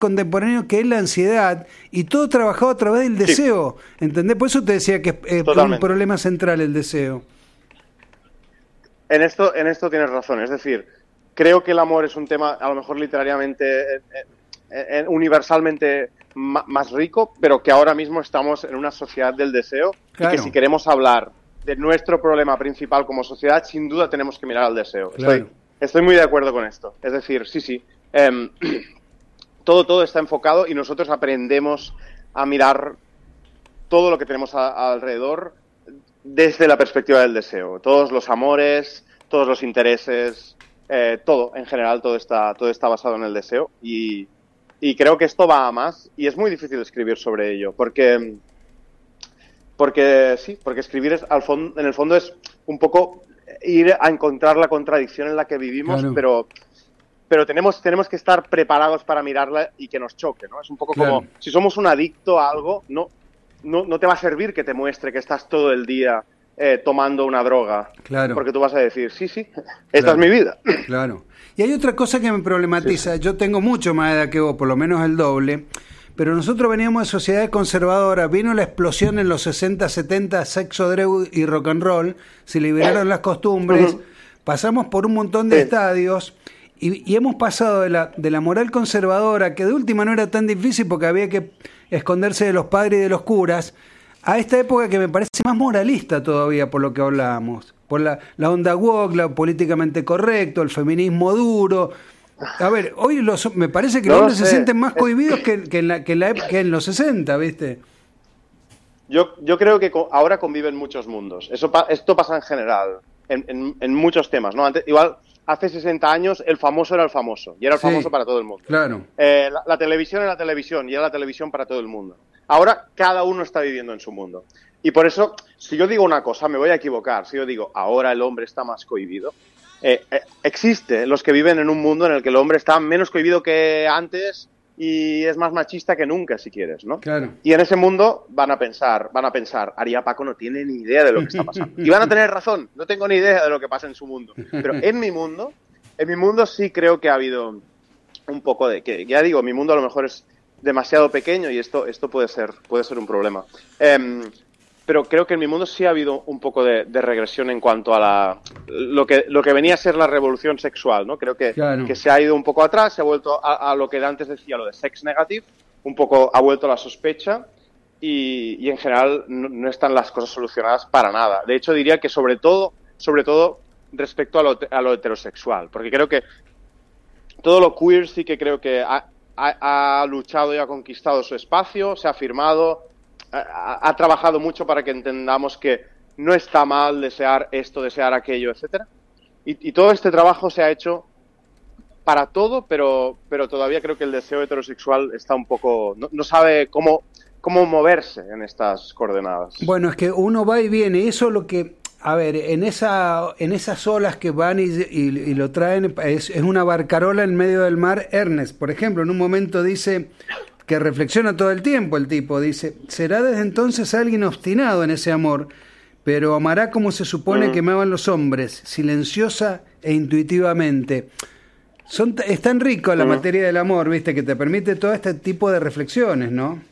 contemporáneo que es la ansiedad, y todo trabajado a través del deseo, ¿entendés? Por eso te decía que es un problema central el deseo. En esto tienes razón, es decir, creo que el amor es un tema a lo mejor literariamente, universalmente más rico, pero que ahora mismo estamos en una sociedad del deseo, claro. Y que si queremos hablar de nuestro problema principal como sociedad, sin duda tenemos que mirar al deseo. Claro. Estoy muy de acuerdo con esto. Es decir, sí, todo está enfocado y nosotros aprendemos a mirar todo lo que tenemos alrededor desde la perspectiva del deseo. Todos los amores, todos los intereses, todo, en general, todo está basado en el deseo y creo que esto va a más y es muy difícil escribir sobre ello porque escribir en el fondo es un poco ir a encontrar la contradicción en la que vivimos, claro. pero tenemos que estar preparados para mirarla y que nos choque, ¿no? Es un poco claro. Como si somos un adicto a algo, no te va a servir que te muestre que estás todo el día tomando una droga, claro. Porque tú vas a decir, sí, esta es mi vida. Claro. Y hay otra cosa que me problematiza, yo tengo mucho más edad que vos, por lo menos el doble, pero nosotros veníamos de sociedades conservadoras, vino la explosión en los 60, 70, sexo, droga y rock and roll, se liberaron las costumbres, pasamos por un montón de estadios y hemos pasado de la moral conservadora, que de última no era tan difícil porque había que esconderse de los padres y de los curas, a esta época que me parece más moralista todavía por lo que hablábamos, por la onda woke, la políticamente correcto, el feminismo duro. A ver, hoy me parece que los hombres se sienten más cohibidos que en los 60, ¿viste? Yo creo que ahora conviven muchos mundos. Esto pasa en general, en muchos temas, ¿no? Igual, hace 60 años el famoso era el famoso, y era el famoso para todo el mundo. Claro. La televisión era la televisión, y era la televisión para todo el mundo. Ahora cada uno está viviendo en su mundo. Y por eso, si yo digo una cosa, me voy a equivocar. Si yo digo, ahora el hombre está más cohibido, existe los que viven en un mundo en el que el hombre está menos cohibido que antes y es más machista que nunca, si quieres, ¿no? Claro. Y en ese mundo van a pensar, Aria Paco no tiene ni idea de lo que está pasando. Y van a tener razón, no tengo ni idea de lo que pasa en su mundo. Pero en mi mundo sí creo que ha habido un poco de, que ya digo, mi mundo a lo mejor es demasiado pequeño y esto puede ser un problema. Pero creo que en mi mundo sí ha habido un poco de regresión en cuanto a lo que venía a ser la revolución sexual, ¿no? Creo que se ha ido un poco atrás, se ha vuelto a lo que antes decía, lo de sex negative, un poco ha vuelto a la sospecha y en general no están las cosas solucionadas para nada. De hecho, diría que sobre todo respecto a lo heterosexual, porque creo que todo lo queer sí que creo que ha luchado y ha conquistado su espacio, se ha afirmado, ha trabajado mucho para que entendamos que no está mal desear esto, desear aquello, etcétera. Y todo este trabajo se ha hecho para todo, pero todavía creo que el deseo heterosexual está un poco... No sabe cómo moverse en estas coordenadas. Bueno, es que uno va y viene, y eso es lo que... A ver, en esas olas que van y lo traen, es una barcarola en medio del mar. Ernest, por ejemplo, en un momento dice... que reflexiona todo el tiempo el tipo, dice, será desde entonces alguien obstinado en ese amor, pero amará como se supone que amaban los hombres, silenciosa e intuitivamente. Es tan rico la materia del amor, viste, que te permite todo este tipo de reflexiones, ¿no?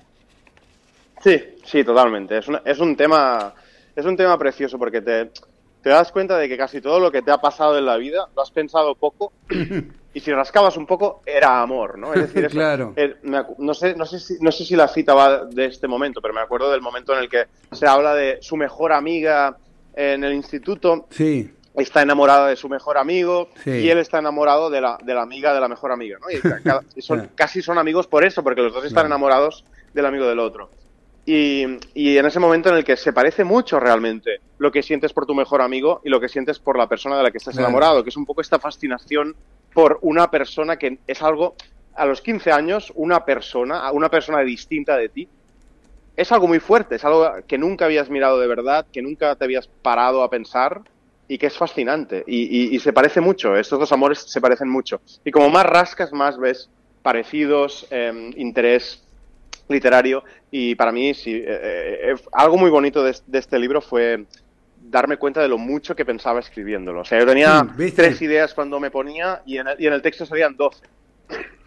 Sí, totalmente. Es un tema precioso porque te das cuenta de que casi todo lo que te ha pasado en la vida lo has pensado poco. Y si rascabas un poco, era amor, ¿no? Es decir, claro. No sé si la cita va de este momento, pero me acuerdo del momento en el que se habla de su mejor amiga en el instituto. Sí. Está enamorada de su mejor amigo y él está enamorado de la amiga de la mejor amiga, ¿no? Y casi son amigos por eso, porque los dos están enamorados del amigo del otro. Y en ese momento en el que se parece mucho realmente lo que sientes por tu mejor amigo y lo que sientes por la persona de la que estás enamorado, que es un poco esta fascinación por una persona que es algo, a los 15 años, una persona distinta de ti, es algo muy fuerte, es algo que nunca habías mirado de verdad, que nunca te habías parado a pensar y que es fascinante. Y se parece mucho, estos dos amores se parecen mucho. Y como más rascas, más ves parecidos, interés literario, y para mí sí, algo muy bonito de este libro fue darme cuenta de lo mucho que pensaba escribiéndolo. O sea, yo tenía 3 ideas cuando me ponía y en el texto salían 12.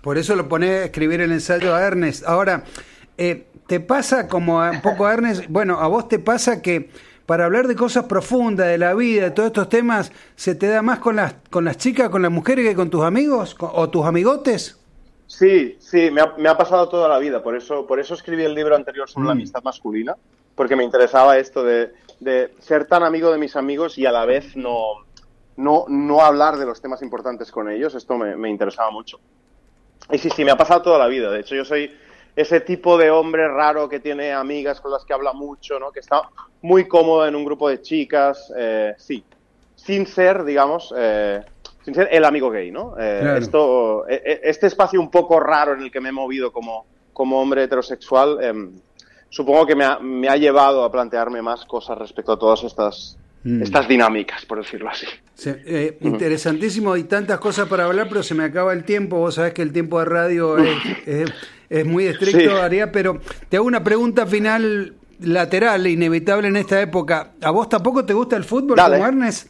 Por eso lo ponés a escribir el ensayo a Ernest. Ahora, ¿te pasa como un poco a Ernest? Bueno, ¿a vos te pasa que para hablar de cosas profundas, de la vida, de todos estos temas, se te da más con las chicas, con las mujeres que con tus amigos o tus amigotes? Sí, me ha pasado toda la vida. Por eso escribí el libro anterior sobre la amistad masculina, porque me interesaba esto de ser tan amigo de mis amigos y a la vez no hablar de los temas importantes con ellos. Esto me interesaba mucho. Y sí, me ha pasado toda la vida. De hecho, yo soy ese tipo de hombre raro que tiene amigas con las que habla mucho, ¿no? Que está muy cómodo en un grupo de chicas, sí. Sin ser, digamos, sin ser el amigo gay, ¿no? Claro. Este espacio un poco raro en el que me he movido como hombre heterosexual, supongo que me ha llevado a plantearme más cosas respecto a todas estas dinámicas, por decirlo así. Sí, interesantísimo, y tantas cosas para hablar, pero se me acaba el tiempo. Vos sabés que el tiempo de radio es muy estricto, sí. Aria, pero te hago una pregunta final lateral, inevitable en esta época. ¿A vos tampoco te gusta el fútbol, Dale. como Ernest?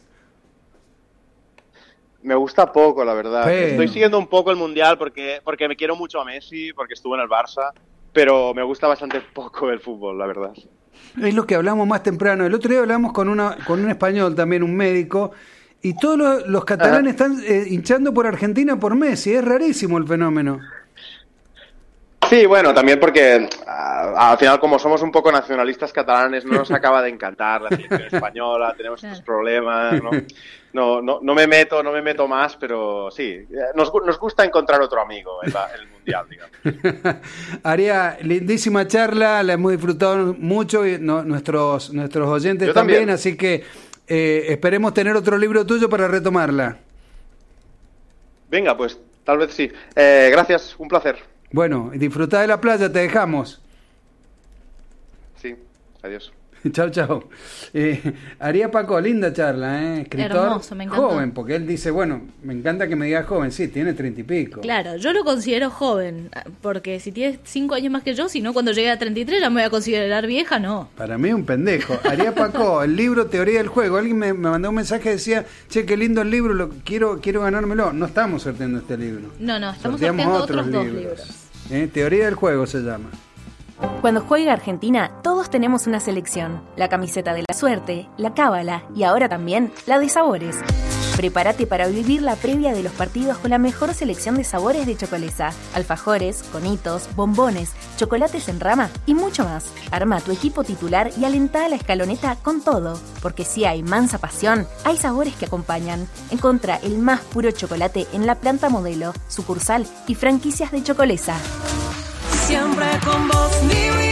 Me gusta poco, la verdad. Bueno. Estoy siguiendo un poco el Mundial porque me quiero mucho a Messi, porque estuvo en el Barça, pero me gusta bastante poco el fútbol, la verdad. Es lo que hablamos más temprano. El otro día hablamos con un español también, un médico, y todos los catalanes están hinchando por Argentina por Messi. Es rarísimo el fenómeno. Sí, bueno, también porque al final, como somos un poco nacionalistas catalanes, no nos acaba de encantar la selección española, tenemos estos problemas, no me meto más, pero sí, nos gusta encontrar otro amigo en el Mundial, digamos. Aria, lindísima charla, la hemos disfrutado mucho, y nuestros oyentes Yo también, así que esperemos tener otro libro tuyo para retomarla. Venga, pues tal vez sí. Gracias, un placer. Bueno, disfrutá de la playa, te dejamos. Sí, adiós. Chau. Aria Paco, linda charla, escritor. Hermoso, me encantó. Joven, porque él dice, bueno, me encanta que me digas joven, sí, tiene 30 y pico. Claro, yo lo considero joven, porque si tienes 5 años más que yo, si no, cuando llegue a 33 ya me voy a considerar vieja, no. Para mí un pendejo. Aria Paco, el libro Teoría del Juego. Alguien me mandó un mensaje que decía, che, qué lindo el libro, quiero ganármelo. No estamos sorteando este libro. No, estamos sorteamos sorteando otros 2 libros. Teoría del Juego se llama. Cuando juega Argentina, todos tenemos una selección. La camiseta de la suerte, la cábala y ahora también la de sabores. Prepárate para vivir la previa de los partidos con la mejor selección de sabores de Chocolesa. Alfajores, conitos, bombones, chocolates en rama y mucho más. Arma tu equipo titular y alentá a la escaloneta con todo. Porque si hay mansa pasión, hay sabores que acompañan. Encontrá el más puro chocolate en la planta modelo, sucursal y franquicias de Chocolesa. Siempre con vos,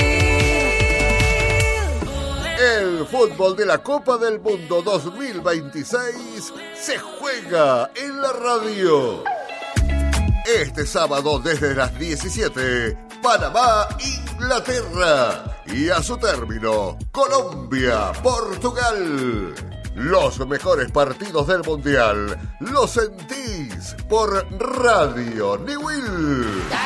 El fútbol de la Copa del Mundo 2026 se juega en la radio. Este sábado desde las 17, Panamá, Inglaterra. Y a su término, Colombia, Portugal. Los mejores partidos del Mundial los sentís por Radio Niwil.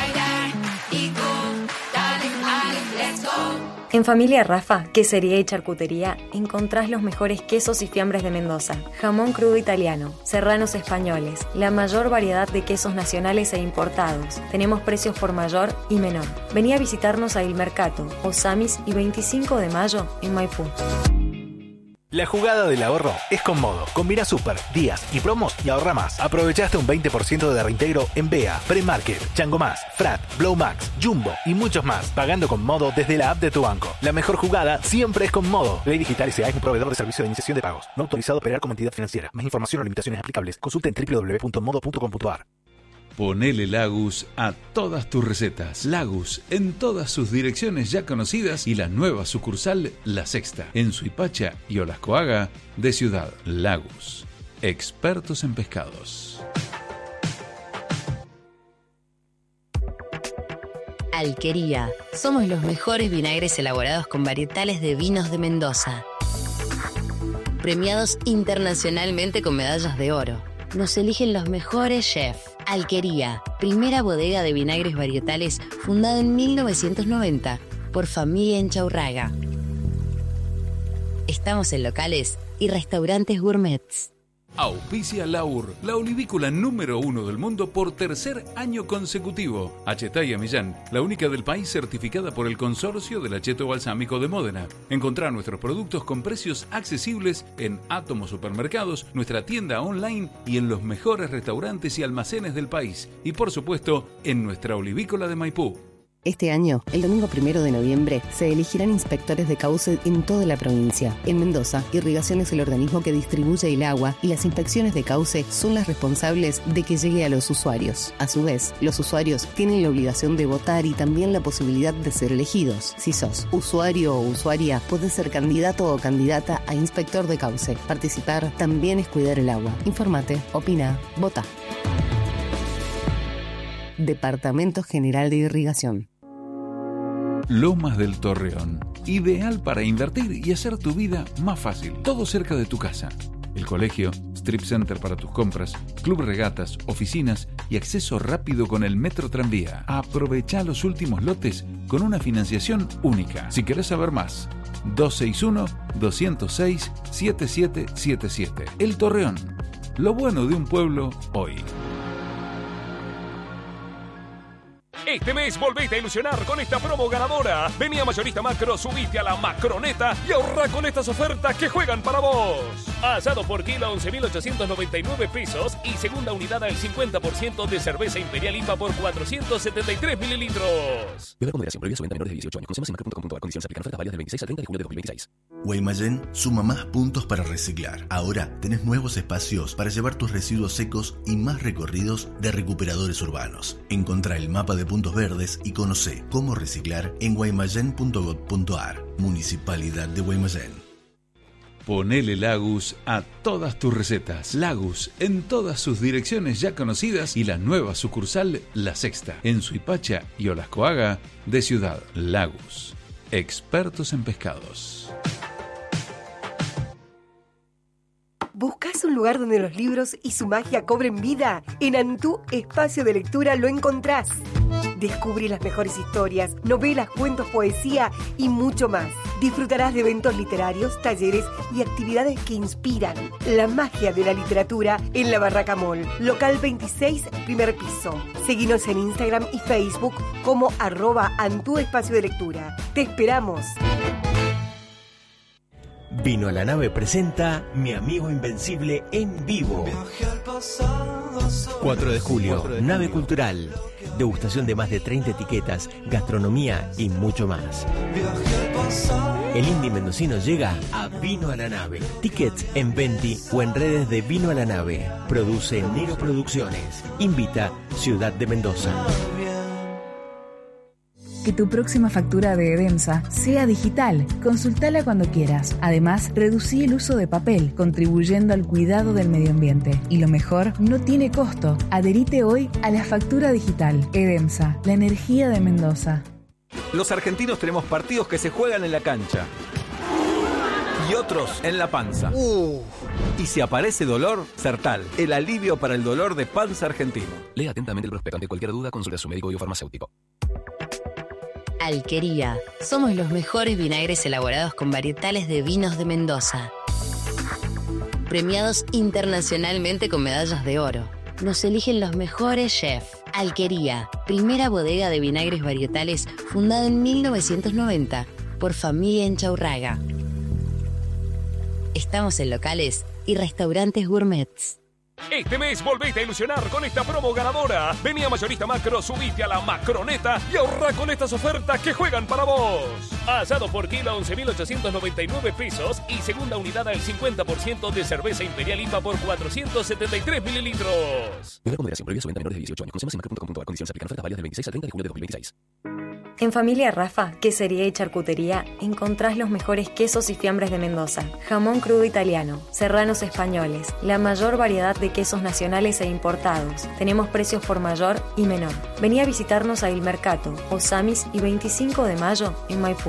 En Familia Rafa, quesería y charcutería, encontrás los mejores quesos y fiambres de Mendoza, jamón crudo italiano, serranos españoles, la mayor variedad de quesos nacionales e importados. Tenemos precios por mayor y menor. Vení a visitarnos a Il Mercato, Osamis y 25 de mayo en Maipú. La jugada del ahorro es con Modo. Combina super, días y promos y ahorra más. Aprovechaste un 20% de reintegro en BEA, Premarket, Chango Más, Frat, Blow Max, Jumbo y muchos más. Pagando con Modo desde la app de tu banco. La mejor jugada siempre es con Modo. Ley Digital S.A. es un proveedor de servicio de iniciación de pagos. No autorizado a operar como entidad financiera. Más información o limitaciones aplicables. Consulta en www.modo.com.ar. Ponele Lagus a todas tus recetas. Lagus en todas sus direcciones ya conocidas y la nueva sucursal La Sexta en Suipacha y Olascoaga de Ciudad. Lagus, expertos en pescados. Alquería. Somos los mejores vinagres elaborados con varietales de vinos de Mendoza. Premiados internacionalmente con medallas de oro. Nos eligen los mejores chefs. Alquería, primera bodega de vinagres varietales fundada en 1990 por familia Enchaurraga. Estamos en locales y restaurantes gourmets. Auspicia Laur, la olivícola número 1 del mundo por tercer año consecutivo. Achetaya Millán, la única del país certificada por el Consorcio del Acheto Balsámico de Módena. Encontrá nuestros productos con precios accesibles en Átomo Supermercados, nuestra tienda online y en los mejores restaurantes y almacenes del país. Y por supuesto, en nuestra olivícola de Maipú. Este año, el domingo 1 de noviembre, se elegirán inspectores de cauce en toda la provincia. En Mendoza, Irrigación es el organismo que distribuye el agua y las inspecciones de cauce son las responsables de que llegue a los usuarios. A su vez, los usuarios tienen la obligación de votar y también la posibilidad de ser elegidos. Si sos usuario o usuaria, podés ser candidato o candidata a inspector de cauce. Participar también es cuidar el agua. Infórmate, opina, vota. Departamento General de Irrigación. Lomas del Torreón, ideal para invertir y hacer tu vida más fácil. Todo cerca de tu casa. El colegio, strip center para tus compras, club regatas, oficinas y acceso rápido con el metro tranvía. Aprovecha los últimos lotes con una financiación única. Si querés saber más, 261-206-7777. El Torreón. Lo bueno de un pueblo hoy. Este mes volvete a ilusionar con esta promo ganadora. Vení a Mayorista Macro, subite a la Macroneta y ahorra con estas ofertas que juegan para vos. Asado por kilo a 11.899 pesos y segunda unidad al 50% de cerveza Imperial IPA por 473 mililitros. Beber con moderación, prohibida su venta a menores de 18 años. Consumas en macro.com.ar. Condiciones aplican. Ofertas válidas del 26 al 30 de junio de 2026. Guaymallén suma más puntos para reciclar. Ahora tenés nuevos espacios para llevar tus residuos secos y más recorridos de recuperadores urbanos. Encontrá el mapa de puntos verdes y conocé cómo reciclar en guaymallén.gov.ar. Municipalidad de Guaymallén. Ponele Lagus a todas tus recetas. Lagus en todas sus direcciones ya conocidas y la nueva sucursal La Sexta en Suipacha y Olascoaga de Ciudad. Lagus, expertos en pescados. ¿Buscas un lugar donde los libros y su magia cobren vida? En Antú Espacio de Lectura lo encontrás. Descubre las mejores historias, novelas, cuentos, poesía y mucho más. Disfrutarás de eventos literarios, talleres y actividades que inspiran la magia de la literatura en la Barraca Mall, local 26, primer piso. Seguinos en Instagram y Facebook como @Antú Espacio de Lectura. ¡Te esperamos! Vino a la Nave presenta Mi Amigo Invencible en vivo. 4 de julio, Nave Cultural. Degustación de más de 30 etiquetas, gastronomía y mucho más. El indie mendocino llega a Vino a la Nave. Tickets en Venti o en redes de Vino a la Nave. Produce Nero Producciones. Invita Ciudad de Mendoza. Que tu próxima factura de Edemsa sea digital. Consultala cuando quieras. Además, reducí el uso de papel, contribuyendo al cuidado del medio ambiente. Y lo mejor, no tiene costo. Adherite hoy a la factura digital. Edemsa, la energía de Mendoza. Los argentinos tenemos partidos que se juegan en la cancha y otros en la panza. Y si aparece dolor, Sertal, el alivio para el dolor de panza argentino. Lea atentamente el prospecto. Ante cualquier duda, consulte a su médico y o farmacéutico. Alquería. Somos los mejores vinagres elaborados con varietales de vinos de Mendoza. Premiados internacionalmente con medallas de oro. Nos eligen los mejores chefs. Alquería. Primera bodega de vinagres varietales fundada en 1990 por familia Enchaurraga. Estamos en locales y restaurantes gourmets. Este mes volvete a ilusionar con esta promo ganadora. Vení a Mayorista Macro, subite a la Macroneta y ahorra con estas ofertas que juegan para vos. Asado por kilo a 11.899 pesos y segunda unidad al 50% de cerveza Imperial IPA por 473 mililitros. Beber con moderación, prohibida su venta a menores de 18 años. Consumas en macro.com.ar. Condiciones aplican. Ofertas válidas del 26 al 30 de junio de 2026. En Familia Rafa, Quesería y Charcutería, encontrás los mejores quesos y fiambres de Mendoza, jamón crudo italiano, serranos españoles, la mayor variedad de quesos nacionales e importados. Tenemos precios por mayor y menor. Vení a visitarnos a Il Mercato, Osamis y 25 de mayo en Maipú.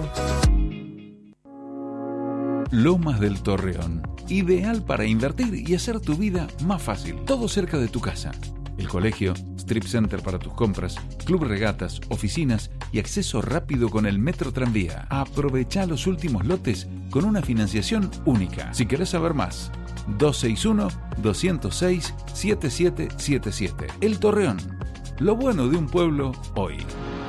Lomas del Torreón, ideal para invertir y hacer tu vida más fácil. Todo cerca de tu casa. El colegio, strip center para tus compras, club regatas, oficinas y acceso rápido con el metro tranvía. Aprovecha los últimos lotes con una financiación única. Si querés saber más, 261-206-7777. El Torreón. Lo bueno de un pueblo hoy.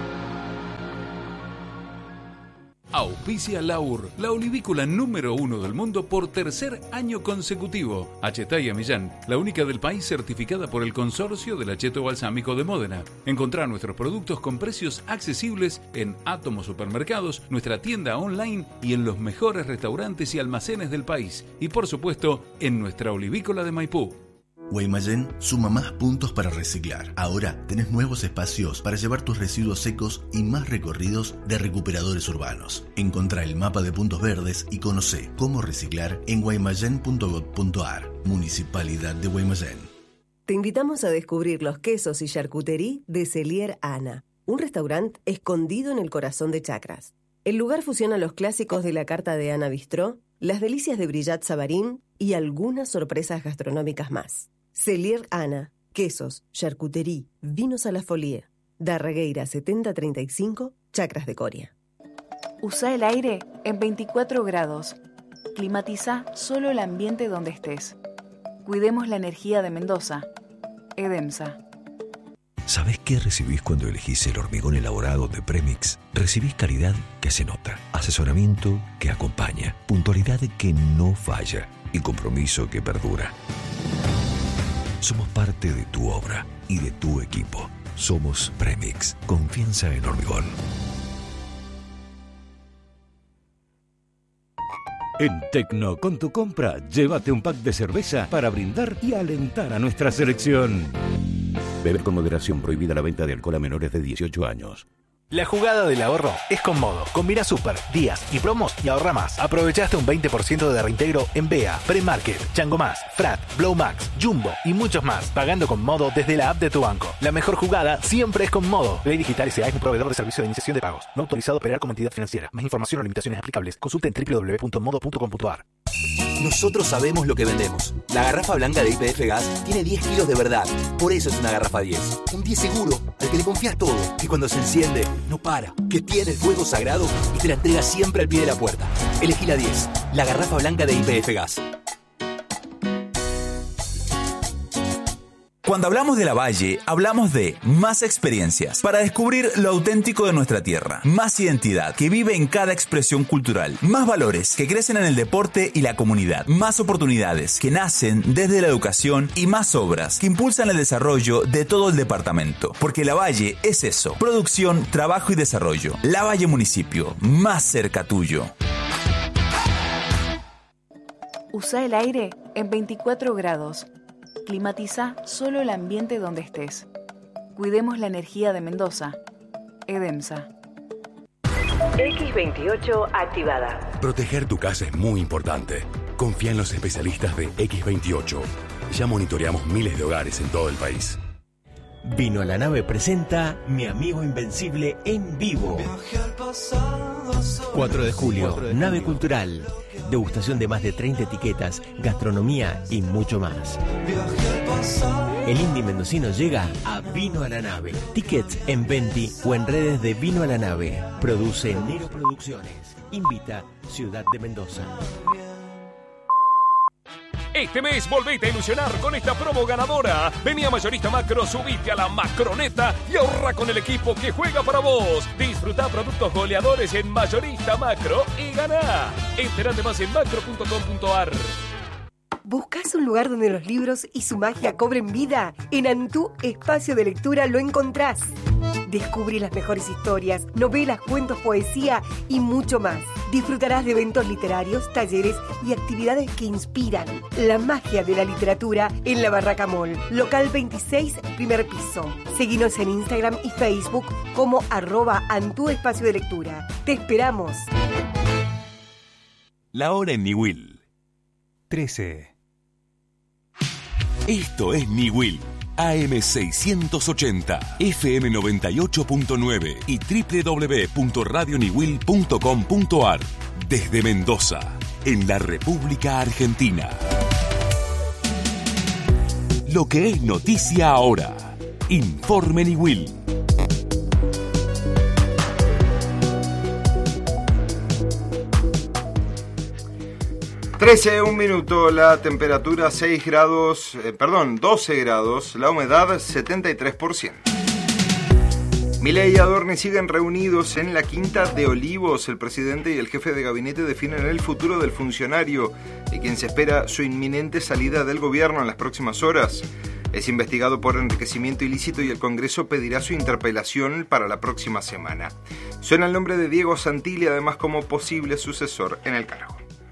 Auspicia Laur, la olivícola número 1 del mundo por tercer año consecutivo. Achetaya Millán, la única del país certificada por el Consorcio del Acheto Balsámico de Módena. Encontrá nuestros productos con precios accesibles en Átomo Supermercados, nuestra tienda online y en los mejores restaurantes y almacenes del país. Y por supuesto, en nuestra olivícola de Maipú. Guaymallén suma más puntos para reciclar. Ahora tenés nuevos espacios para llevar tus residuos secos y más recorridos de recuperadores urbanos. Encontrá el mapa de puntos verdes y conocé cómo reciclar en guaymallén.gov.ar. Municipalidad de Guaymallén. Te invitamos a descubrir los quesos y charcuterie de Cellier Ana, un restaurante escondido en el corazón de Chacras. El lugar fusiona los clásicos de la carta de Ana Bistró, las delicias de Brillat Savarín y algunas sorpresas gastronómicas más. Cellier Ana, quesos, charcuterie, vinos a la folie. Darregueira 7035, Chacras de Coria. Usa el aire en 24 grados. Climatiza solo el ambiente donde estés. Cuidemos la energía de Mendoza. Edemsa. ¿Sabés qué recibís cuando elegís el hormigón elaborado de Premix? Recibís calidad que se nota, asesoramiento que acompaña, puntualidad que no falla y compromiso que perdura. Somos parte de tu obra y de tu equipo. Somos Premix. Confianza en hormigón. En Tecno, con tu compra, llévate un pack de cerveza para brindar y alentar a nuestra selección. Beber con moderación, prohibida la venta de alcohol a menores de 18 años. La jugada del ahorro es con Modo. Combina super, días y promos y ahorra más. Aprovechaste un 20% de reintegro en BEA, Premarket, Chango Más, Frat, Blow Max, Jumbo y muchos más. Pagando con Modo desde la app de tu banco. La mejor jugada siempre es con Modo. Ley Digital S.A. es un proveedor de servicio de iniciación de pagos. No autorizado a operar como entidad financiera. Más información o limitaciones aplicables. Consulta en www.modo.com.ar. Nosotros sabemos lo que vendemos. La garrafa blanca de YPF Gas tiene 10 kilos de verdad. Por eso es una garrafa 10. Un 10 seguro, al que le confías todo. Que cuando se enciende, no para. Que tiene el fuego sagrado y te la entrega siempre al pie de la puerta. Elegí la 10. La garrafa blanca de YPF Gas. Cuando hablamos de La Valle, hablamos de más experiencias para descubrir lo auténtico de nuestra tierra, más identidad que vive en cada expresión cultural, más valores que crecen en el deporte y la comunidad, más oportunidades que nacen desde la educación y más obras que impulsan el desarrollo de todo el departamento. Porque La Valle es eso, producción, trabajo y desarrollo. La Valle Municipio, más cerca tuyo. Usa el aire en 24 grados. Climatiza solo el ambiente donde estés. Cuidemos la energía de Mendoza. Edemsa. X28 activada. Proteger tu casa es muy importante. Confía en los especialistas de X28. Ya monitoreamos miles de hogares en todo el país. Vino a la Nave presenta Mi Amigo Invencible en vivo. 4 de julio, Nave Cultural. Degustación de más de 30 etiquetas, gastronomía y mucho más. El indie mendocino llega a Vino a la Nave. Tickets en Venti o en redes de Vino a la Nave. Produce Nero Producciones. Invita Ciudad de Mendoza. Este mes volvete a ilusionar con esta promo ganadora. Vení a Mayorista Macro, subite a la macroneta y ahorra con el equipo que juega para vos. Disfruta productos goleadores en Mayorista Macro y ganá. Entérate más en macro.com.ar. ¿Buscas un lugar donde los libros y su magia cobren vida? En Antú Espacio de Lectura lo encontrás. Descubrí las mejores historias, novelas, cuentos, poesía y mucho más. Disfrutarás de eventos literarios, talleres y actividades que inspiran la magia de la literatura en la Barraca Mall, local 26, primer piso. Seguinos en Instagram y Facebook como @Antú Espacio de Lectura. ¡Te esperamos! La hora en Niwil. 13. Esto es Niwil. AM680, FM 98.9 y www.radioniwil.com.ar. Desde Mendoza, en la República Argentina. Lo que es noticia ahora. Informe Niwil. 13:01, la temperatura 12 grados, la humedad 73%. Milei y Adorni siguen reunidos en la Quinta de Olivos. El presidente y el jefe de gabinete definen el futuro del funcionario, de quien se espera su inminente salida del gobierno en las próximas horas. Es investigado por enriquecimiento ilícito y el Congreso pedirá su interpelación para la próxima semana. Suena el nombre de Diego Santilli, además, como posible sucesor en el cargo.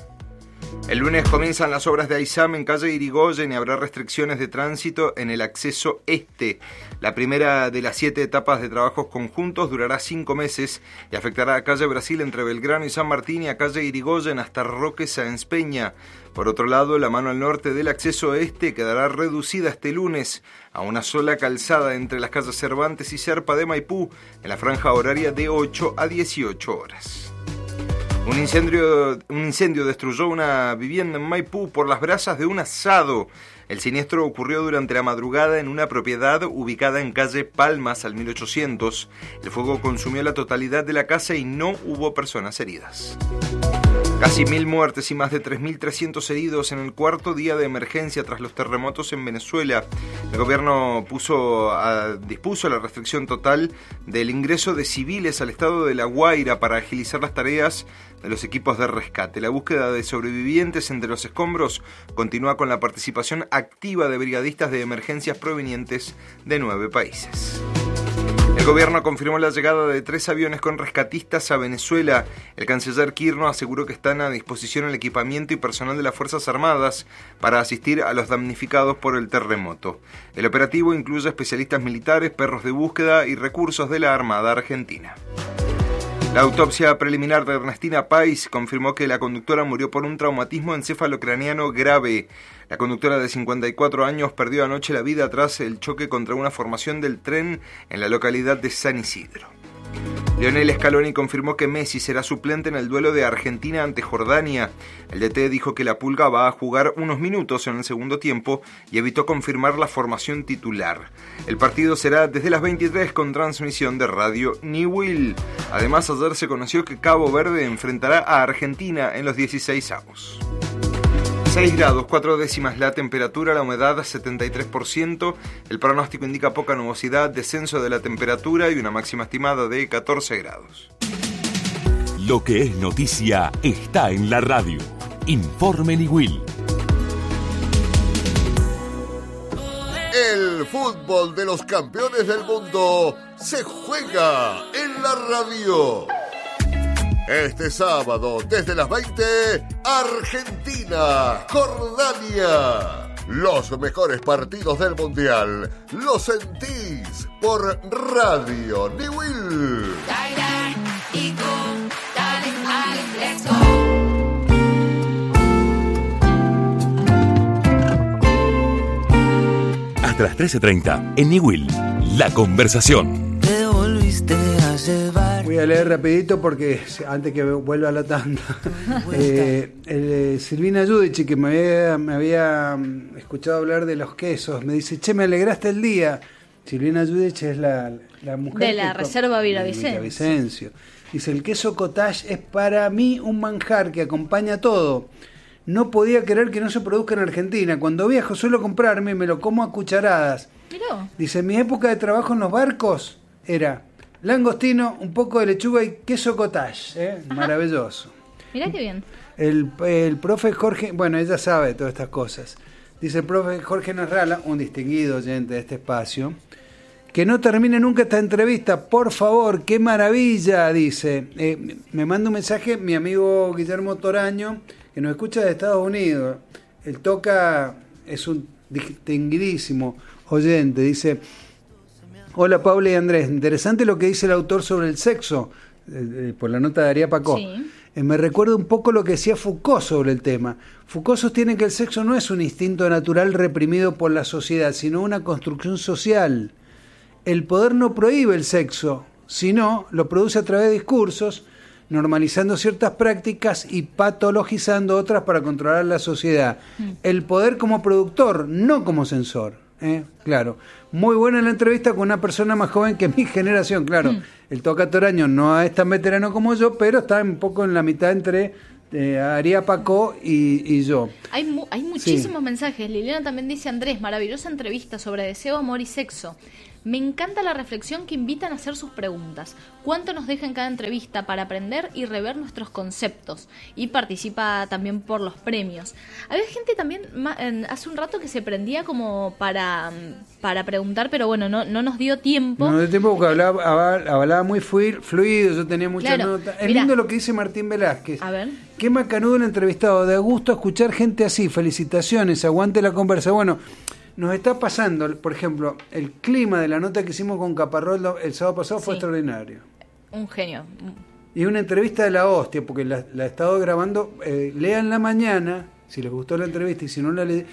El lunes comienzan las obras de AISAM en calle Irigoyen y habrá restricciones de tránsito en el acceso este. La primera de las 7 etapas de trabajos conjuntos durará 5 meses y afectará a calle Brasil entre Belgrano y San Martín y a calle Irigoyen hasta Roque Sáenz Peña. Por otro lado, la mano al norte del acceso este quedará reducida este lunes a una sola calzada entre las calles Cervantes y Serpa de Maipú en la franja horaria de 8 a 18 horas. Un incendio destruyó una vivienda en Maipú por las brasas de un asado. El siniestro ocurrió durante la madrugada en una propiedad ubicada en calle Palmas al 1800. El fuego consumió la totalidad de la casa y no hubo personas heridas. Casi 1.000 muertes y más de 3.300 heridos en el cuarto día de emergencia tras los terremotos en Venezuela. El gobierno dispuso la restricción total del ingreso de civiles al estado de La Guaira para agilizar las tareas de los equipos de rescate. La búsqueda de sobrevivientes entre los escombros continúa con la participación activa de brigadistas de emergencias provenientes de 9 países. El gobierno confirmó la llegada de 3 aviones con rescatistas a Venezuela. El canciller Kirchner aseguró que están a disposición el equipamiento y personal de las Fuerzas Armadas para asistir a los damnificados por el terremoto. El operativo incluye especialistas militares, perros de búsqueda y recursos de la Armada Argentina. La autopsia preliminar de Ernestina Pais confirmó que la conductora murió por un traumatismo encefalocraniano grave. La conductora de 54 años perdió anoche la vida tras el choque contra una formación del tren en la localidad de San Isidro. Lionel Scaloni confirmó que Messi será suplente en el duelo de Argentina ante Jordania. El DT dijo que la Pulga va a jugar unos minutos en el segundo tiempo y evitó confirmar la formación titular. El partido será desde las 23 con transmisión de Radio Newell. Además, ayer se conoció que Cabo Verde enfrentará a Argentina en los 16avos. 6 grados, 4 décimas la temperatura, la humedad 73%, el pronóstico indica poca nubosidad, descenso de la temperatura y una máxima estimada de 14 grados. Lo que es noticia está en la radio. Informe Newell. El fútbol de los campeones del mundo se juega en la radio. Este sábado, desde las 20, Argentina, Jordania. Los mejores partidos del Mundial los sentís por Radio Newell. Hasta las 13:30 en Newell, La Conversación. Te volviste a llevar. Voy a leer rapidito porque antes que vuelva a la tanda. Silvina Giudici, que me había escuchado hablar de los quesos, me dice: che, me alegraste el día. Silvina Giudici es la mujer de la Reserva Villavicencio. Dice: el queso cottage es para mí un manjar que acompaña todo. No podía creer que no se produzca en Argentina. Cuando viajo suelo comprarme y me lo como a cucharadas. Miró. Dice: en mi época de trabajo en los barcos era langostino, un poco de lechuga y queso cottage, maravilloso. Mirá qué bien. El profe Jorge, bueno, ella sabe todas estas cosas. Dice el profe Jorge Narrala, un distinguido oyente de este espacio, que no termine nunca esta entrevista, por favor, qué maravilla, dice. Me manda un mensaje mi amigo Guillermo Toraño, que nos escucha de Estados Unidos. El Toca es un distinguidísimo oyente, dice: hola Paula y Andrés, interesante lo que dice el autor sobre el sexo, por la nota de Daría Pacó. Sí. Me recuerda un poco lo que decía Foucault sobre el tema. Foucault sostiene que el sexo no es un instinto natural reprimido por la sociedad, sino una construcción social. El poder no prohíbe el sexo, sino lo produce a través de discursos, normalizando ciertas prácticas y patologizando otras para controlar la sociedad. El poder como productor, no como censor. Claro, muy buena la entrevista con una persona más joven que mi generación, claro. El Toca Toraño no es tan veterano como yo, pero está un poco en la mitad entre Ariapacó y yo. Hay muchísimos mensajes. Liliana también dice: Andrés, maravillosa entrevista sobre deseo, amor y sexo. Me encanta la reflexión que invitan a hacer sus preguntas. ¿Cuánto nos deja en cada entrevista para aprender y rever nuestros conceptos? Y participa también por los premios. Había gente también hace un rato que se prendía como para preguntar, pero bueno, no nos dio tiempo. No nos dio tiempo porque hablaba muy fluido, yo tenía muchas notas. Es lindo lo que dice Martín Velázquez. A ver. Qué macanudo el entrevistado, de gusto escuchar gente así, felicitaciones, aguante la conversa. Bueno, nos está pasando, por ejemplo, el clima de la nota que hicimos con Caparrós el sábado pasado fue extraordinario. Un genio. Y una entrevista de la hostia, porque la he estado grabando. Lean la mañana, si les gustó la entrevista, y si no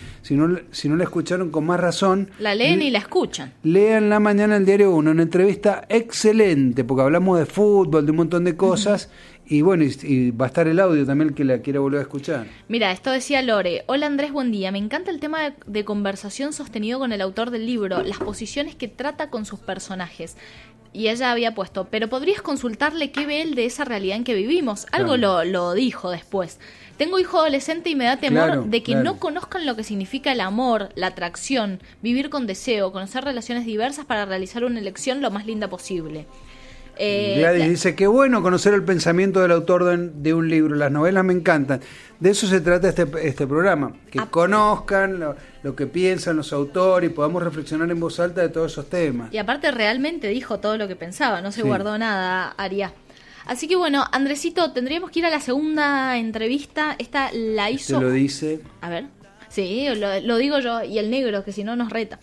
la escucharon con más razón. La leen y la escuchan. Lean la mañana el Diario 1, una entrevista excelente, porque hablamos de fútbol, de un montón de cosas. Y bueno, y va a estar el audio también, el que la quiera volver a escuchar. Mira, esto decía Lore: hola Andrés, buen día. Me encanta el tema de conversación sostenido con el autor del libro, las posiciones que trata con sus personajes. Y ella había puesto: pero podrías consultarle qué ve él de esa realidad en que vivimos. Algo lo dijo después. Tengo hijo adolescente y me da temor de que no conozcan lo que significa el amor, la atracción, vivir con deseo, conocer relaciones diversas para realizar una elección lo más linda posible. Gladys dice: qué bueno conocer el pensamiento del autor de un libro. Las novelas me encantan. De eso se trata este programa, que conozcan lo que piensan los autores y podamos reflexionar en voz alta de todos esos temas. Y aparte realmente dijo todo lo que pensaba, no se guardó nada, Aria. Así que bueno, Andresito, tendríamos que ir a la segunda entrevista. Esta la hizo... ¿Te lo dice? A ver. Sí, lo digo yo, y el negro, que si no nos reta.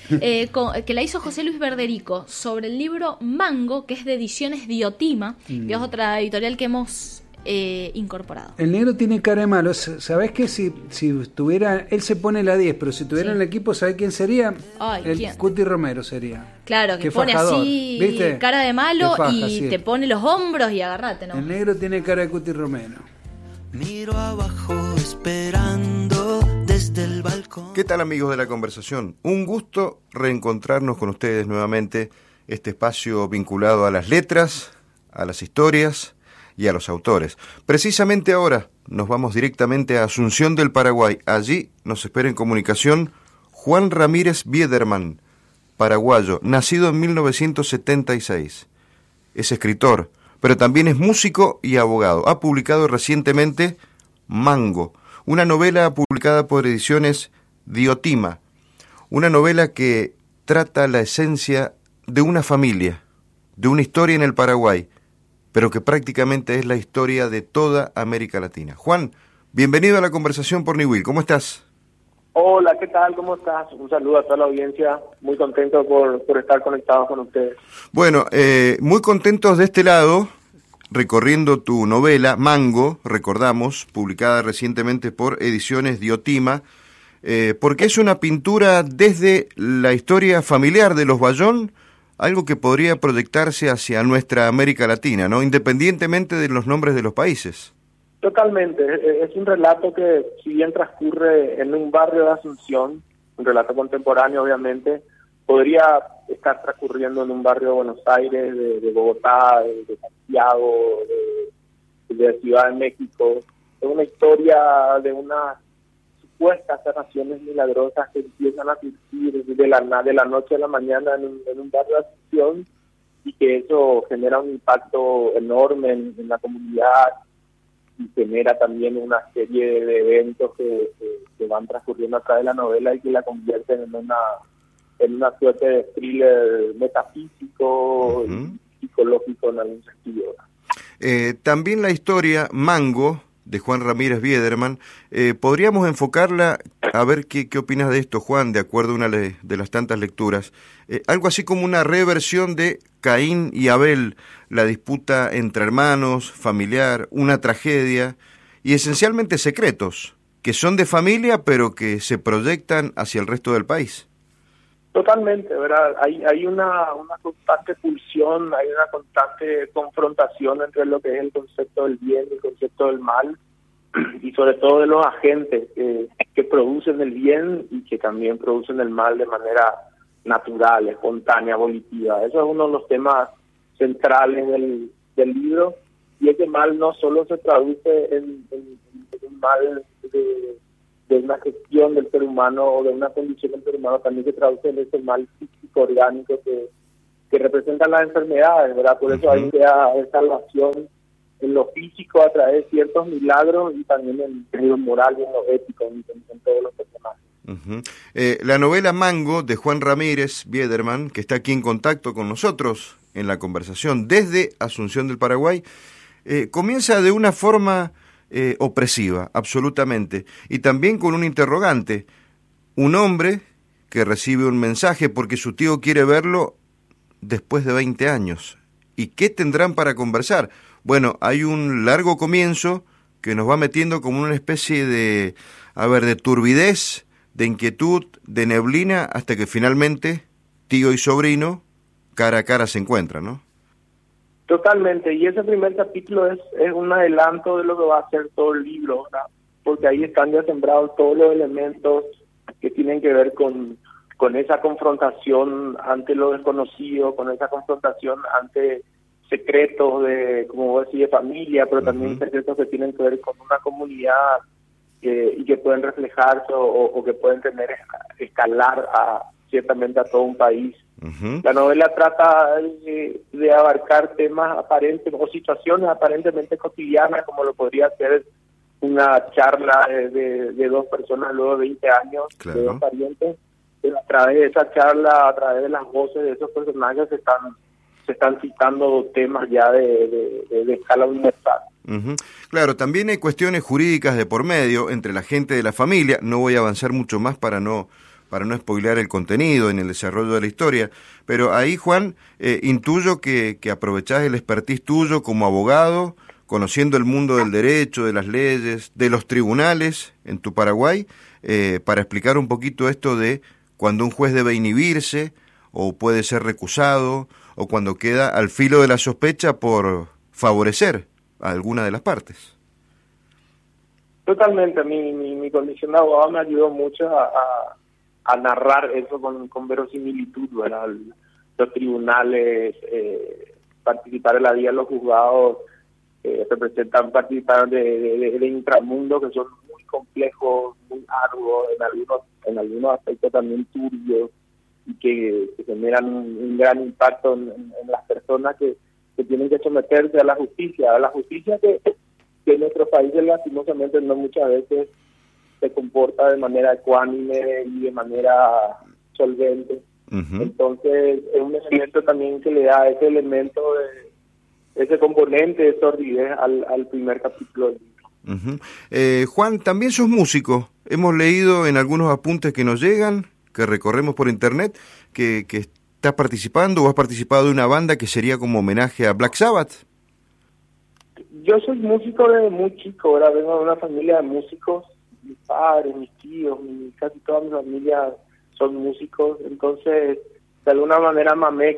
Que la hizo José Luis Verderico sobre el libro Mango, que es de Ediciones Diotima, que es otra editorial que hemos incorporado. El negro tiene cara de malo. ¿Sabés que si tuviera... Él se pone la 10, pero si tuviera en el equipo, ¿sabés quién sería? ¿Quién? Cuti Romero sería. Claro, que pone fajador, así, ¿viste? Cara de malo, faja, y te pone los hombros y agarrate, ¿no? El negro tiene cara de Cuti Romero. Miro abajo esperando desde el balcón. ¿Qué tal, amigos de la conversación? Un gusto reencontrarnos con ustedes nuevamente. Este espacio vinculado a las letras, a las historias y a los autores. Precisamente ahora nos vamos directamente a Asunción del Paraguay. Allí nos espera en comunicación Juan Ramírez Biederman, paraguayo, nacido en 1976. Es escritor, pero también es músico y abogado. Ha publicado recientemente Mango, una novela publicada por Ediciones Diotima, una novela que trata la esencia de una familia, de una historia en el Paraguay, pero que prácticamente es la historia de toda América Latina. Juan, bienvenido a la conversación por New Will. ¿Cómo estás? Hola, ¿qué tal? ¿Cómo estás? Un saludo a toda la audiencia. Muy contento por estar conectados con ustedes. Bueno, muy contentos de este lado, recorriendo tu novela, Mango, recordamos, publicada recientemente por Ediciones Diotima, porque es una pintura desde la historia familiar de los Bayón, algo que podría proyectarse hacia nuestra América Latina, ¿no? Independientemente de los nombres de los países. Totalmente. Es un relato que, si bien transcurre en un barrio de Asunción, un relato contemporáneo, obviamente, podría estar transcurriendo en un barrio de Buenos Aires, de Bogotá, de Santiago, de Ciudad de México. Es una historia de unas supuestas sanaciones milagrosas que empiezan a surgir de la noche a la mañana en un barrio de Asunción, y que eso genera un impacto enorme en la comunidad y genera también una serie de eventos que van transcurriendo a través de la novela y que la convierten en una suerte de thriller metafísico y psicológico en algún sentido. También la historia Mango, de Juan Ramírez Biederman, podríamos enfocarla, a ver qué opinas de esto, Juan, de acuerdo a una de las tantas lecturas, algo así como una reversión de Caín y Abel, la disputa entre hermanos, familiar, una tragedia, y esencialmente secretos, que son de familia pero que se proyectan hacia el resto del país. Totalmente, ¿verdad? Hay una constante pulsión, hay una constante confrontación entre lo que es el concepto del bien y el concepto del mal, y sobre todo de los agentes que producen el bien y que también producen el mal de manera natural, espontánea, volitiva. Eso es uno de los temas centrales del libro, y y ese mal no solo se traduce en un mal de una gestión del ser humano o de una condición del ser humano, también se traduce en ese mal físico orgánico que representan las enfermedades, ¿verdad? Por eso hay salvación en lo físico a través de ciertos milagros y también en lo moral y en lo ético, en todos los personajes. La novela Mango de Juan Ramírez Biederman, que está aquí en contacto con nosotros en la conversación desde Asunción del Paraguay, comienza de una forma opresiva, absolutamente, y también con un interrogante. Un hombre que recibe un mensaje porque su tío quiere verlo después de 20 años. ¿Y qué tendrán para conversar? Bueno, hay un largo comienzo que nos va metiendo como una especie de turbidez, de inquietud, de neblina, hasta que finalmente tío y sobrino cara a cara se encuentran, ¿no? Totalmente, y ese primer capítulo es un adelanto de lo que va a ser todo el libro, ¿verdad? Porque ahí están ya sembrados todos los elementos que tienen que ver con esa confrontación ante lo desconocido, con esa confrontación ante secretos de, como vos decís, de familia, pero también secretos que tienen que ver con una comunidad y que pueden reflejarse o que pueden escalar ciertamente a todo un país. La novela trata de abarcar temas aparentes o situaciones aparentemente cotidianas, como lo podría ser una charla de dos personas luego de 20 años, de dos parientes. Pero a través de esa charla, a través de las voces de esos personajes, se están citando temas ya de escala universal. Claro, también hay cuestiones jurídicas de por medio entre la gente de la familia. No voy a avanzar mucho más para no spoilear el contenido en el desarrollo de la historia, pero ahí, Juan, intuyo que aprovechás el expertise tuyo como abogado, conociendo el mundo del derecho, de las leyes, de los tribunales en tu Paraguay, para explicar un poquito esto de cuando un juez debe inhibirse o puede ser recusado, o cuando queda al filo de la sospecha por favorecer a alguna de las partes. Totalmente, mi condición de abogado me ayudó mucho a narrar eso con verosimilitud, ¿verdad? Los tribunales, participar en la vida de los juzgados, participaron de intramundo, que son muy complejos, muy arduos, en algunos aspectos también turbios, y que generan un gran impacto en las personas que tienen que someterse a la justicia que en nuestros países lastimosamente no muchas veces se comporta de manera ecuánime y de manera solvente. Entonces es un elemento también que le da ese elemento ese componente de sordidez al primer capítulo del libro. Juan, también sos músico. Hemos leído en algunos apuntes que nos llegan, que recorremos por internet, que estás participando o has participado de una banda que sería como homenaje a Black Sabbath. Yo soy músico desde muy chico, ahora vengo de una familia de músicos, mis padres, mis tíos, casi toda mi familia son músicos, entonces de alguna manera mamé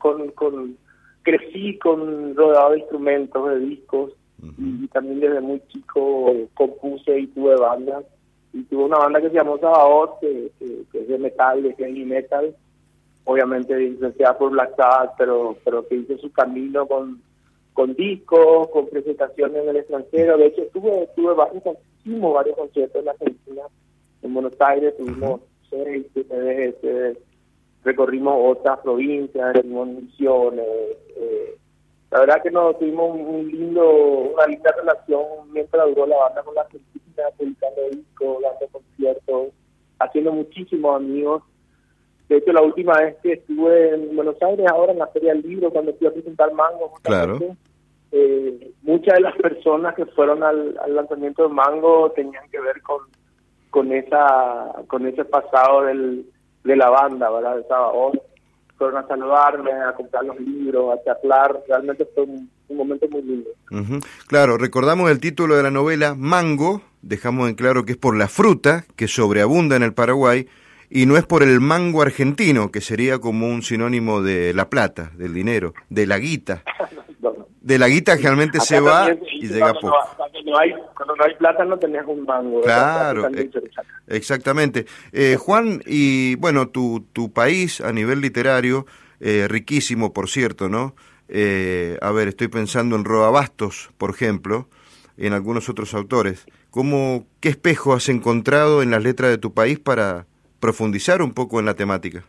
crecí rodeado de instrumentos, de discos, y también desde muy chico compuse y tuve bandas. Y tuve una banda que se llamó Sabaoth, que es de metal, de heavy metal, obviamente influenciada por Black Sabbath, pero que hizo su camino con discos, con presentaciones en el extranjero. De hecho, tuve varios conciertos en Argentina, en Buenos Aires, tuvimos 6, 7 veces, recorrimos otras provincias, tuvimos misiones. La verdad que tuvimos una linda relación mientras duró la banda con la Argentina, publicando discos, dando conciertos, haciendo muchísimos amigos. De hecho, la última vez que estuve en Buenos Aires, ahora en la Feria del Libro, cuando fui a presentar Mango, muchas de las personas que fueron al lanzamiento de Mango tenían que ver con ese pasado de la banda, ¿verdad? De Sabaoth. Fueron a saludarme, a comprar los libros, a charlar. Realmente fue un momento muy lindo. Claro, recordamos el título de la novela, Mango. Dejamos en claro que es por la fruta que sobreabunda en el Paraguay y no es por el mango argentino, que sería como un sinónimo de la plata, del dinero, de la guita. De la guita generalmente se va y llega poco. Cuando no hay plata no tenés un mango. Claro, exactamente. Juan, y bueno, tu país a nivel literario, riquísimo por cierto, ¿no? A ver, estoy pensando en Roa Bastos, por ejemplo, en algunos otros autores. ¿Qué espejo has encontrado en las letras de tu país para profundizar un poco en la temática?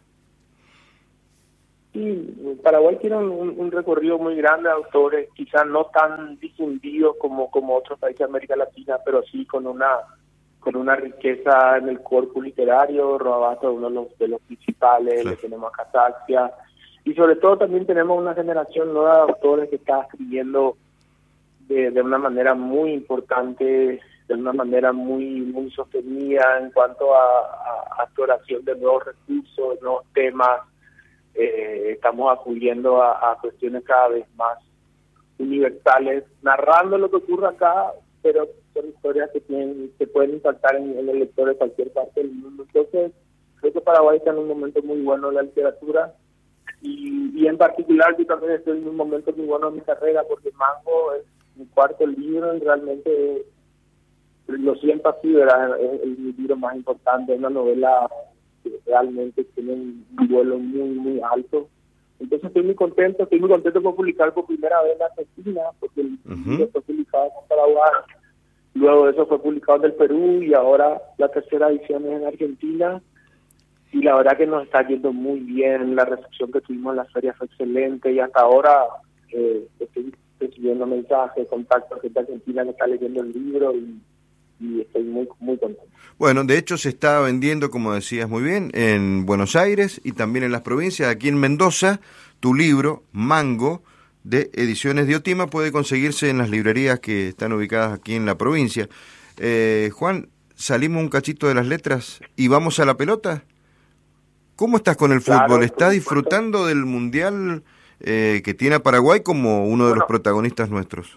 Sí, Paraguay tiene un recorrido muy grande de autores, quizás no tan difundidos como otros países de América Latina, pero sí con una riqueza en el corpus literario. Roa Bastos es uno de los principales, le tenemos a Casaxia, y sobre todo también tenemos una generación nueva de autores que está escribiendo de una manera muy importante, de una manera muy sostenida en cuanto a exploración de nuevos recursos, nuevos temas. Estamos acudiendo a cuestiones cada vez más universales, narrando lo que ocurre acá, pero son historias que pueden impactar en el lector de cualquier parte del mundo. Entonces, creo que Paraguay está en un momento muy bueno en la literatura, y en particular yo también estoy en un momento muy bueno en mi carrera, porque Mango es mi cuarto libro, y realmente lo siento así, ¿verdad? Es el libro más importante, es una novela que realmente tiene un vuelo muy alto. Entonces estoy muy contento por publicar por primera vez en Argentina, porque el libro fue publicado en Paraguay, luego de eso fue publicado en el Perú, y ahora la tercera edición es en Argentina, y la verdad que nos está yendo muy bien. La recepción que tuvimos en la feria fue excelente, y hasta ahora estoy recibiendo mensajes, contactos, gente argentina que está leyendo el libro, y estoy muy contento. Bueno, de hecho se está vendiendo, como decías muy bien, en Buenos Aires y también en las provincias. Aquí en Mendoza, tu libro, Mango, de Ediciones Diotima, puede conseguirse en las librerías que están ubicadas aquí en la provincia. Juan, salimos un cachito de las letras y vamos a la pelota. ¿Cómo estás con el fútbol? Claro, ¿Estás disfrutando del Mundial que tiene a Paraguay como uno de los protagonistas nuestros?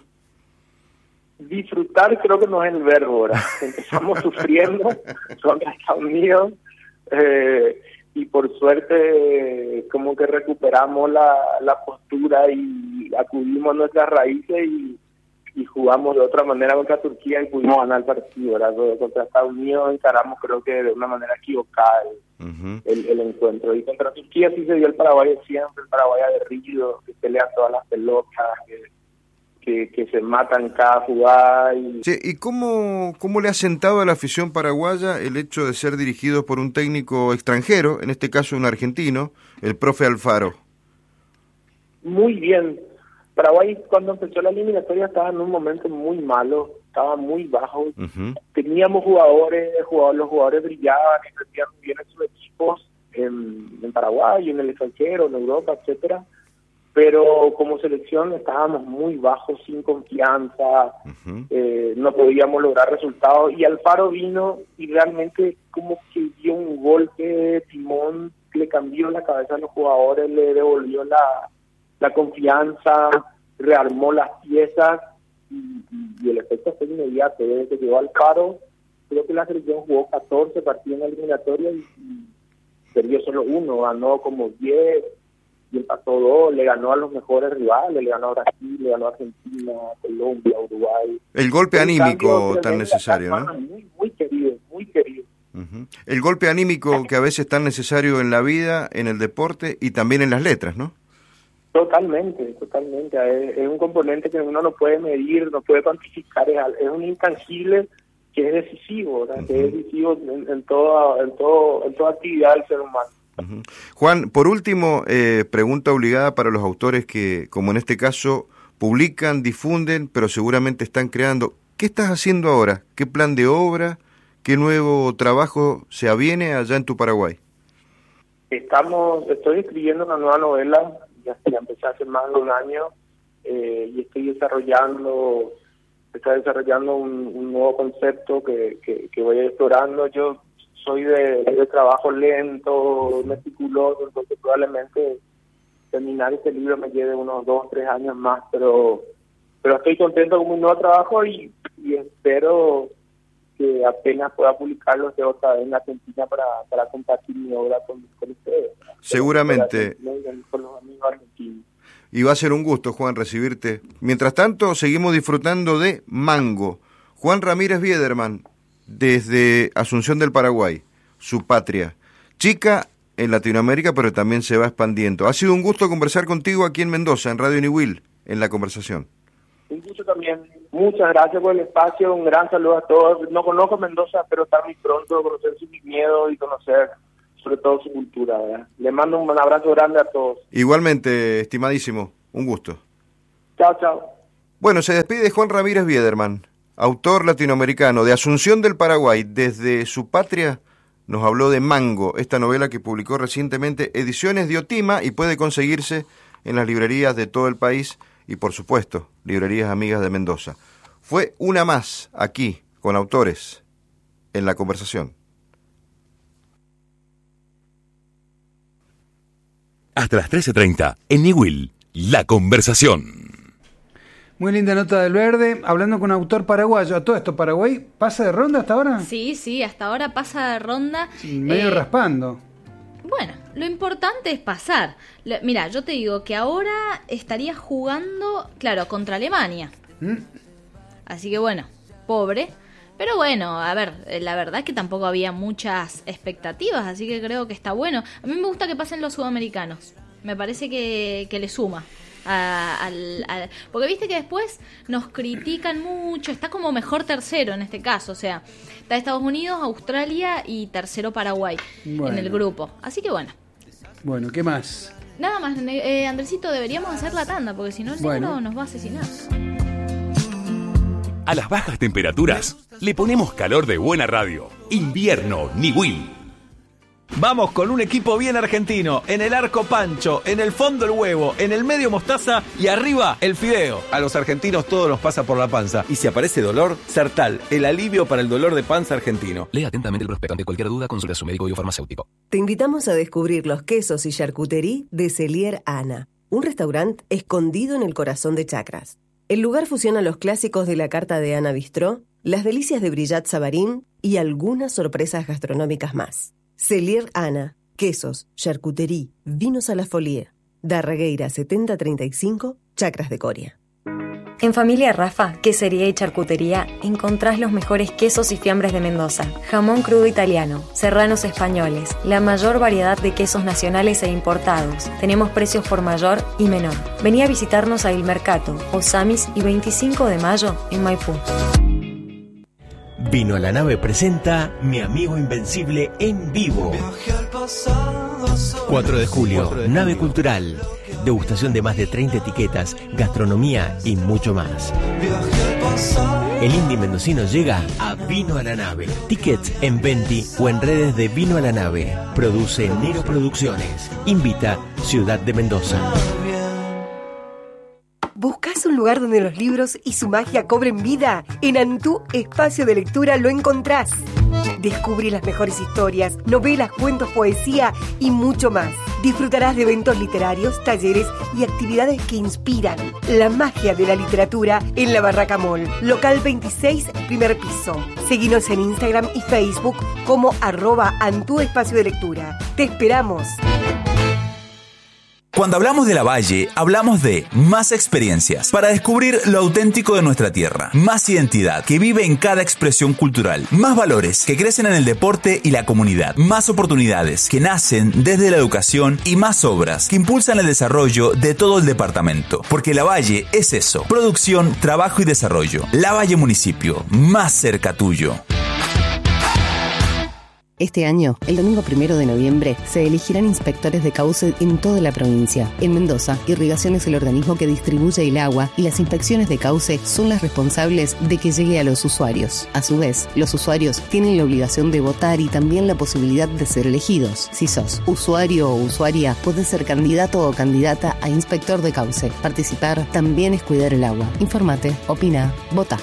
Disfrutar creo que no es el verbo ahora. Empezamos sufriendo contra Estados Unidos, y por suerte como que recuperamos la postura y acudimos a nuestras raíces, y jugamos de otra manera contra Turquía y pudimos ganar el partido, ¿verdad? Contra Estados Unidos encaramos, creo que de una manera equivocada el encuentro, y contra Turquía sí se dio el Paraguay de siempre, el Paraguay aguerrido, que pelea todas las pelotas, que se matan cada jugada. ¿Y cómo le ha sentado a la afición paraguaya el hecho de ser dirigido por un técnico extranjero, en este caso un argentino, el profe Alfaro? Muy bien. Paraguay, cuando empezó la eliminatoria, estaba en un momento muy malo, estaba muy bajo. Teníamos los jugadores brillaban y rendían muy bien en sus equipos, en Paraguay, en el extranjero, en Europa, etcétera. Pero como selección estábamos muy bajos, sin confianza, no podíamos lograr resultados, y Alfaro vino y realmente como que dio un golpe de timón, le cambió la cabeza a los jugadores, le devolvió la confianza, rearmó las piezas, y el efecto fue inmediato. Desde que llegó Alfaro, creo que la selección jugó 14 partidos en la eliminatoria y perdió solo uno, ganó como 10 y empató 2, le ganó a los mejores rivales, le ganó a Brasil, le ganó a Argentina, Colombia, Uruguay. El golpe anímico tan necesario, ¿no? Muy querido, muy querido. El golpe anímico que a veces es tan necesario en la vida, en el deporte y también en las letras, ¿no? Totalmente. Es un componente que uno no puede medir, no puede cuantificar, es un intangible que es decisivo, ¿verdad? Que es decisivo en toda actividad del ser humano. Juan, por último, pregunta obligada para los autores que, como en este caso, publican, difunden, pero seguramente están creando. ¿Qué estás haciendo ahora? ¿Qué plan de obra? ¿Qué nuevo trabajo se aviene allá en tu Paraguay? Estoy escribiendo una nueva novela, ya empecé hace más de un año, y estoy desarrollando un nuevo concepto que voy explorando. Yo soy de trabajo lento, meticuloso, entonces probablemente terminar este libro me lleve unos 2 o 3 años más, pero estoy contento con mi nuevo trabajo y espero que apenas pueda publicarlo de otra vez en Argentina para compartir mi obra con ustedes. Seguramente. Con los amigos argentinos. Y va a ser un gusto, Juan, recibirte. Mientras tanto, seguimos disfrutando de Mango. Juan Ramírez Biederman, desde Asunción del Paraguay, su patria. Chica en Latinoamérica, pero también se va expandiendo. Ha sido un gusto conversar contigo aquí en Mendoza, en Radio Niwil, en La Conversación. Un gusto también. Muchas gracias por el espacio, un gran saludo a todos. No conozco Mendoza, pero estar muy pronto, conocer sus miedos y conocer sobre todo su cultura, ¿verdad? Le mando un abrazo grande a todos. Igualmente, estimadísimo, un gusto. Chao, chao. Bueno, se despide Juan Ramírez Biederman, autor latinoamericano de Asunción del Paraguay. Desde su patria nos habló de Mango, esta novela que publicó recientemente Ediciones de Otima y puede conseguirse en las librerías de todo el país y, por supuesto, librerías amigas de Mendoza. Fue una más aquí, con autores, en La Conversación. Hasta las 13:30, en Niwil, La Conversación. Muy linda nota del Verde, hablando con un autor paraguayo. A todo esto, ¿Paraguay pasa de ronda hasta ahora? Sí, hasta ahora pasa de ronda. Medio raspando. Bueno, lo importante es pasar. Mira, yo te digo que ahora estaría jugando, claro, contra Alemania. Así que bueno, pobre. Pero bueno, a ver, la verdad es que tampoco había muchas expectativas, así que creo que está bueno. A mí me gusta que pasen los sudamericanos. Me parece que le suma. Porque viste que después nos critican mucho. Está como mejor tercero en este caso. O sea, está Estados Unidos, Australia y tercero Paraguay en el grupo. Así que bueno. Bueno, ¿qué más? Nada más, Andresito, deberíamos hacer la tanda, porque si no el negro nos va a asesinar. A las bajas temperaturas le ponemos calor de buena radio. Invierno Niwil. Vamos con un equipo bien argentino. En el arco Pancho, en el fondo el huevo, en el medio mostaza y arriba el fideo. A los argentinos todo nos pasa por la panza. Y si aparece dolor, Sertal, el alivio para el dolor de panza argentino. Lea atentamente el prospecto. Ante cualquier duda, consulte a su médico biofarmacéutico. Te invitamos a descubrir los quesos y charcuterie de Cellier Ana, un restaurante escondido en el corazón de Chacras. El lugar fusiona los clásicos de la carta de Ana Bistró, las delicias de Brillat Savarín y algunas sorpresas gastronómicas más. Cellier Ana, quesos, charcuterie, vinos a la folie. Darregueira 7035, Chacras de Coria. En Familia Rafa, Quesería y Charcutería, encontrás los mejores quesos y fiambres de Mendoza, jamón crudo italiano, serranos españoles, la mayor variedad de quesos nacionales e importados. Tenemos precios por mayor y menor. Vení a visitarnos a Il Mercato, Osamis y 25 de mayo en Maipú. Vino a la Nave presenta Mi Amigo Invencible en vivo. 4 de julio, Nave Cultural. Degustación de más de 30 etiquetas, gastronomía y mucho más. El indie mendocino llega a Vino a la Nave. Tickets en Venti o en redes de Vino a la Nave. Produce Nero Producciones. Invita Ciudad de Mendoza. ¿Buscas un lugar donde los libros y su magia cobren vida? En Antú Espacio de Lectura lo encontrás. Descubrí las mejores historias, novelas, cuentos, poesía y mucho más. Disfrutarás de eventos literarios, talleres y actividades que inspiran la magia de la literatura en la Barraca Mall, local 26, primer piso. Seguinos en Instagram y Facebook como @Antú Espacio de Lectura. ¡Te esperamos! Cuando hablamos de La Valle, hablamos de más experiencias para descubrir lo auténtico de nuestra tierra, más identidad que vive en cada expresión cultural, más valores que crecen en el deporte y la comunidad, más oportunidades que nacen desde la educación y más obras que impulsan el desarrollo de todo el departamento. Porque La Valle es eso, producción, trabajo y desarrollo. La Valle Municipio, más cerca tuyo. Este año, el domingo 1 de noviembre, se elegirán inspectores de cauce en toda la provincia. En Mendoza, Irrigación es el organismo que distribuye el agua y las inspecciones de cauce son las responsables de que llegue a los usuarios. A su vez, los usuarios tienen la obligación de votar y también la posibilidad de ser elegidos. Si sos usuario o usuaria, podés ser candidato o candidata a inspector de cauce. Participar también es cuidar el agua. Infórmate, opina, vota.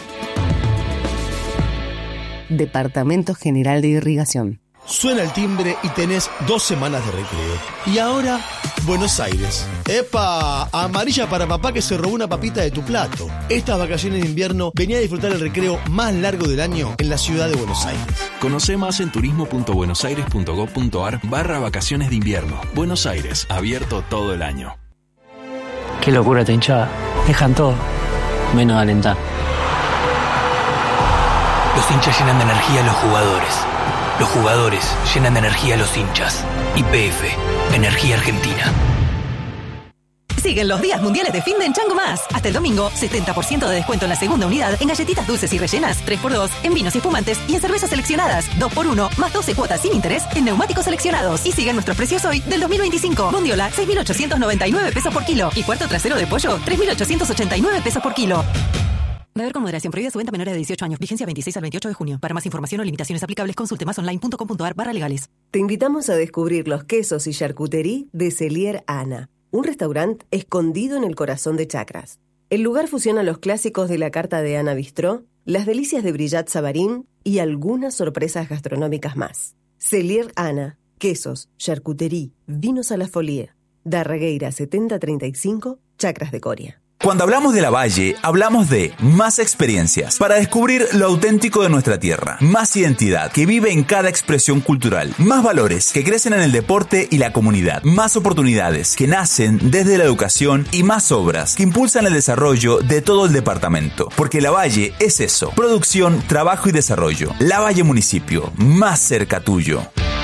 Departamento General de Irrigación. Suena el timbre y tenés 2 semanas de recreo. Y ahora, Buenos Aires. ¡Epa! Amarilla para papá que se robó una papita de tu plato. Estas vacaciones de invierno venía a disfrutar el recreo más largo del año en la ciudad de Buenos Aires. Conoce más en turismo.buenosaires.gov.ar/vacaciones de invierno. Buenos Aires, abierto todo el año. Qué locura esta hinchada. Dejan todo, menos de alentar. Los hinchas llenan de energía a los jugadores. Los jugadores llenan de energía a los hinchas. YPF, Energía Argentina. Siguen los días mundiales de Finde en Chango Más. Hasta el domingo, 70% de descuento en la segunda unidad en galletitas dulces y rellenas, 3x2 en vinos y espumantes y en cervezas seleccionadas, 2x1 más 12 cuotas sin interés en neumáticos seleccionados. Y siguen nuestros precios hoy del 2025. Bondiola, 6.899 pesos por kilo. Y cuarto trasero de pollo, 3.889 pesos por kilo. Beber con moderación. Prohibida su venta a menores de 18 años. Vigencia 26 al 28 de junio. Para más información o limitaciones aplicables, consulte masonline.com.ar/legales. Te invitamos a descubrir los quesos y charcuterie de Cellier Ana, un restaurante escondido en el corazón de Chacras. El lugar fusiona los clásicos de la carta de Ana Bistró, las delicias de Brillat Savarín y algunas sorpresas gastronómicas más. Cellier Ana, quesos, charcuterie, vinos a la folie. Darregueira 7035, Chacras de Coria. Cuando hablamos de La Valle, hablamos de más experiencias para descubrir lo auténtico de nuestra tierra, más identidad que vive en cada expresión cultural, más valores que crecen en el deporte y la comunidad, más oportunidades que nacen desde la educación y más obras que impulsan el desarrollo de todo el departamento. Porque La Valle es eso, producción, trabajo y desarrollo. La Valle Municipio, más cerca tuyo.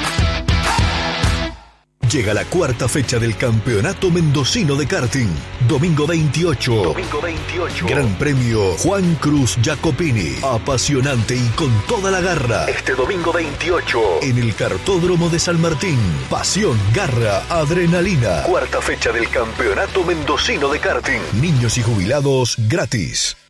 Llega la cuarta fecha del Campeonato Mendocino de Karting. Domingo 28. Gran Premio Juan Cruz Jacopini. Apasionante y con toda la garra. Este domingo 28. En el Kartódromo de San Martín. Pasión, garra, adrenalina. Cuarta fecha del Campeonato Mendocino de Karting. Niños y jubilados gratis.